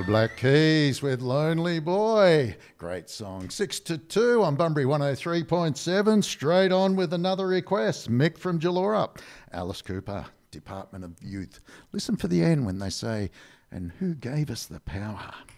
Black Keys with Lonely Boy. Great song. 6 to 2 on Bunbury 103.7. Straight on with another request. Mick from Jalora. Alice Cooper, Department of Youth. Listen for the end when they say, and who gave us the power?